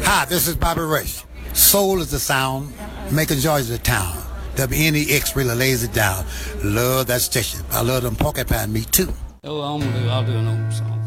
Hi, this is Bobby Rush. Soul is the sound, making joy is the town. WNEX really lays it down. Love that station. I love them porcupine meat too. Oh, I'll do an old song.